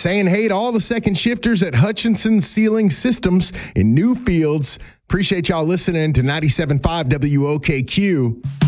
Saying hey to all the second shifters at Hutchinson Sealing Systems in New Fields. Appreciate y'all listening to 97.5 WOKQ.